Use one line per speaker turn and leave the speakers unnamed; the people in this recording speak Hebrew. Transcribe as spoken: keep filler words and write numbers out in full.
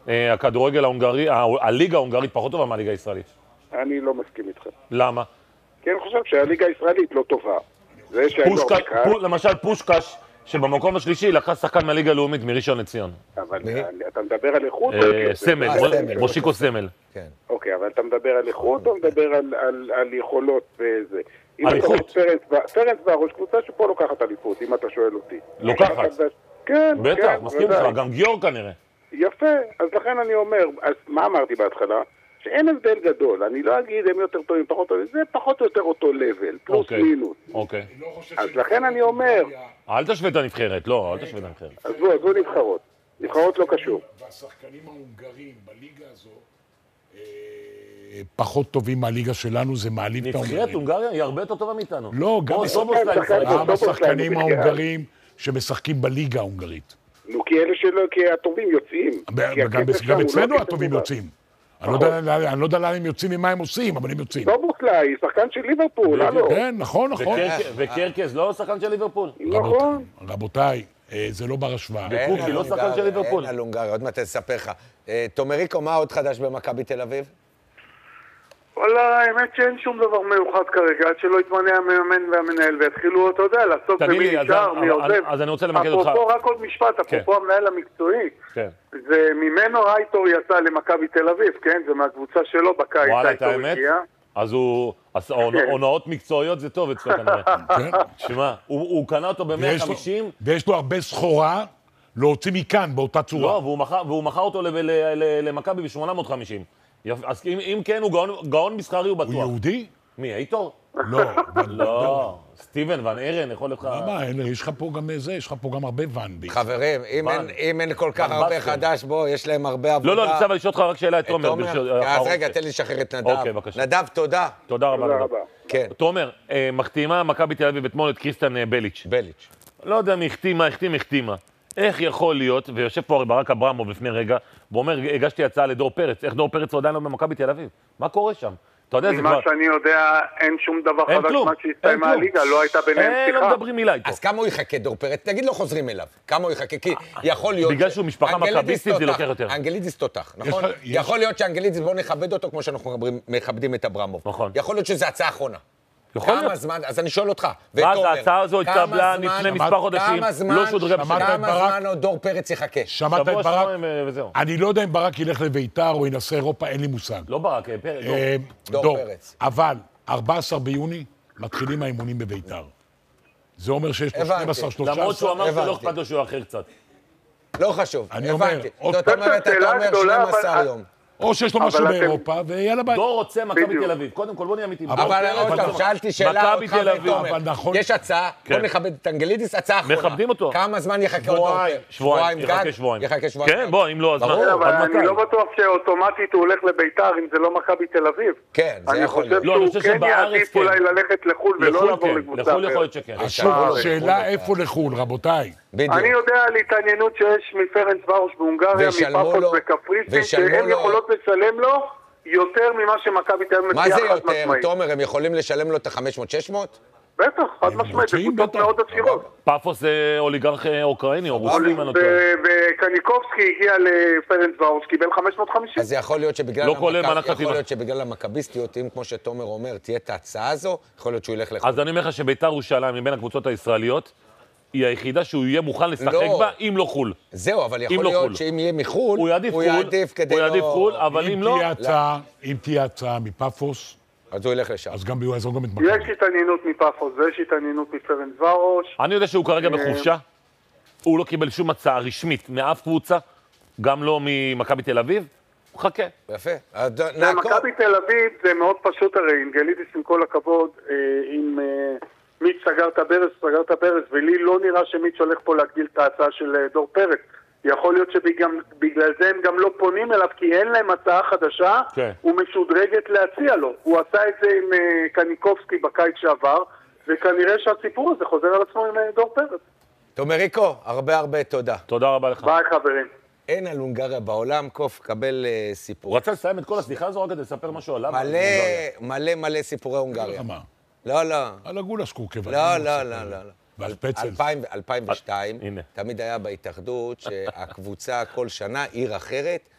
הכדורגל ההונגרי, הליגה ההונגרית פחות טובה מהליגה הישראלית.
אני לא מסכים איתך.
למה?
כי אני חושב שהליגה הישראלית לא טובה.
למשל פושקש, שבמקום השלישי לקח שחקן מהליגה הלאומית מראשון לציון.
אבל אתה מדבר על איכות?
סמל, מושיקו סמל.
אוקיי, אבל אתה מדבר על איכות או מדבר על יכולות וזה?
על איכות.
פרנס והראש, קבוצה שפה לוקחת אליפות, אם אתה שואל אותי.
לוקחת?
כן,
בטח, מסכים לך, גם גיור כנראה.
יפה, אז לכן אני אומר, אז מה אמרתי בהתחלה? שאין הבדל גדול, אני לא אגיד הם יותר טובים, פחות טובים, זה פחות או יותר אותו לבל, פלוס מינוס.
אוקיי.
אז לכן אני אומר...
אל תשווה את הנבחרת, לא, אל תשווה את הנבחרת.
אז זו, זו נבחרות. נבחרות לא קשור.
והשחקנים ההונגרים בליגה הזו, פחות טובים מהליגה שלנו, זה מעליב את ההונגרים.
נבחרת הונגריה היא הרבה יותר טובה מאיתנו.
לא, גם השחקנים ההונגרים שמשחקים בליגה ההונגרית.
נו, כי אלה שלא, כי הטובים יוצאים.
גם אצלנו הטובים יוצאים. אני לא יודע לאן הם יוצאים ומה הם עושים, אבל הם יוצאים.
סובוסליי, שחקן של ליברפול, הלו.
כן, נכון, נכון.
וקרקס לא שחקן של ליברפול.
נכון.
רבותיי, זה לא בר השוואה.
וקוקי לא שחקן של ליברפול.
אין על הונגריה, עוד מעט תספר לך. תומריקו, מה עוד חדש במכבי תל אביב?
וואלה, האמת שאין שום דבר מיוחד כרגע, עד שלא יתמנה המאמן והמנהל, והתחילו, אתה יודע, לעשות במי נשאר, מי עוזב.
אז אני רוצה למקד אותך.
אפרופו, רק עוד משפט, אפרופו המנהל המקצועי. זה ממנו הייטור יצא למכבי תל אביב, כן? זה מהקבוצה שלו בקיץ הייטור הגיע.
אז הוא, הונאות מקצועיות זה טוב אצלו כנראה. שמה, הוא קנה אותו ב-מאה וחמישים.
ויש לו הרבה סחורה להוציא מכאן באותה צורה.
לא, והוא מכר אותו למכבי ב-שמונה מאות וחמישים. אז אם כן, הוא גאון מסחרי, הוא בטוח.
הוא יהודי?
מי, הייטור?
לא.
לא, סטיבן ון ארן, יכול לך...
למה, יש לך פה גם זה, יש לך פה גם הרבה ון.
חברים, אם אין כל כך הרבה חדש, בוא, יש להם הרבה עבודה.
לא, לא, אני רוצה לשאול אותך רק שאלה את תומר.
אז רגע, תן לי לשחרר את נדב.
אוקיי, בבקשה.
נדב, תודה.
תודה רבה.
כן.
תומר, מחתימה מכבי תל אביב אתמול את קריסטן בליץ'.
בליץ'.
לא יודע מי החתימה, החתימה, החתימה. איך יכול להיות, ויושב פה הרי ברק אברמוב לפני רגע, ואומר, הגשתי הצעה לדור פרץ, איך דור פרץ הוא עדיין לא במכבי תל אביב? מה קורה שם? אתה יודע, זה כבר...
ממה שאני יודע, אין שום דבר חדש מה שהסתיים מהליגה, לא הייתה ביניהם שיחה.
לא מדברים מילה איתו.
אז כמה הוא יחכה דור פרץ? תגיד לו חוזרים אליו. כמה הוא יחכה? כי יכול להיות...
בגלל שהוא משפחה מכביסטית זה לוקח יותר.
אנגלידיס תותח, נכון? יכול להיות שאנגלידיס, בואו נכבד אותו כמו שאנחנו מכבדים את אברמוב.
נכון.
יכול להיות שזו הצעה אחרונה.
כמה
זמן, אז אני שואל אותך,
ואז ההצעה הזו התקבלה לפני מספר חודשים, לא שודרגה בשביל.
כמה זמן עוד דור פרץ יחכה?
שמעת את ברק? אני לא יודע אם ברק ילך לביתר או ינסה אירופה, אין לי מושג.
לא ברק,
דור פרץ.
אבל ארבעה עשר ביוני מתחילים האימונים בביתר. זה אומר שיש פה שנים עשר שלושה עשר.
למרות שהוא אמר שלא אכפת לו שהוא אחר קצת.
לא חשוב, הבנתי.
זאת
אומרת, אתה אומר שנים עשר יום.
או שיש לו משהו באירופה, ויאללה ביי.
דור רוצה מכבי תל אביב. קודם כל, בוא נהיה אמיתיים.
אבל עוד פעם, שאלתי שאלה אותך ותומר. יש הצעה, בוא נכבד את אנגלידיס, הצעה אחרונה.
מכבדים אותו.
כמה זמן יחכה אותו?
שבועיים. יחכה שבועיים.
יחכה שבועיים.
כן, בוא, אם לא, אז
מה? אבל אני לא בטוח שאוטומטית הוא הולך לביתר, אם זה לא מכבי תל אביב.
כן, זה יכול להיות.
אני חושב שהוא כן יעדיף אולי ללכת לחול ולא לעבור לקבוצה אחרת.
יכול להיות שכן.
שאלה איפה לחול, רבותיי.
אני יודע על התעניינות שיש מפרנס ורוש בהונגריה, מפאפוס וקפריסין, שהן יכולות לשלם לו יותר ממה שמכבי תל אביב מציעה חד משמעית.
מה זה יותר? תומר, הם יכולים לשלם לו את ה-חמש מאות שש מאות?
בטח, חד משמעית, זה קבוצות מאוד עשירות.
פאפוס זה אוליגרך אוקראיני או רוסי, אם אני לא טועה.
וקניקובסקי הגיע לפרנס ורוש, קיבל חמש מאות וחמישים.
אז יכול להיות שבגלל המכביסטיות, אם כמו שתומר אומר, תהיה את ההצעה הזו, יכול להיות שהוא ילך לחול.
אז אני אומר לך שביתר ירושלים מבין הקבוצות הישראליות היא היחידה שהוא יהיה מוכן לשחק בה, אם לא חול.
זהו, אבל יכול להיות שאם יהיה מחול,
הוא יעדיף כדי לא... הוא יעדיף חול, אבל אם לא...
אם תהיה הצעה מפאפוס,
אז הוא ילך לשם.
אז גם הוא יעזור גם את מכבי.
יש התעניינות מפאפוס, ויש התעניינות מפרנס ורוש.
אני יודע שהוא כרגע בחופשה. הוא לא קיבל שום הצעה רשמית מאף קבוצה, גם לא ממכבי תל אביב. הוא חכה.
יפה.
מכבי תל אביב זה מאוד פשוט הרי, אנגלידיס עם כל הכבוד, עם... מיץ' סגר את הברז, סגר את הברז, ולי לא נראה שמיץ' הולך פה להגדיל את ההצעה של דור פרץ. יכול להיות שבגלל זה הם גם לא פונים אליו, כי אין להם הצעה חדשה, ומשודרגת להציע לו. הוא עשה את זה עם קניקובסקי בקיץ שעבר, וכנראה שהסיפור הזה חוזר על עצמו עם דור פרץ.
תומריקו, הרבה הרבה תודה.
תודה רבה לך.
ביי חברים.
אין על הונגריה בעולם, קוף, קבל סיפור.
הוא רצה לסיים את כל הסליחה הזו, רק כדי לספר משהו עליו.
מלא, מלא מלא סיפורי הונגריה. לא, לא.
על הגולש קורקב.
לא, לא, לא, לא.
ועל פצל.
אלפיים ושתיים, תמיד היה בהתאחדות שהקבוצה כל שנה, עיר אחרת,